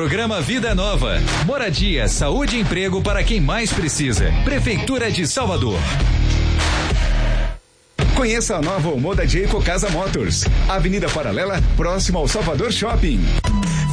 Programa Vida Nova. Moradia, saúde e emprego para quem mais precisa. Prefeitura de Salvador. Conheça a nova Omoda de Ecocasa Motors. Avenida Paralela, próximo ao Salvador Shopping.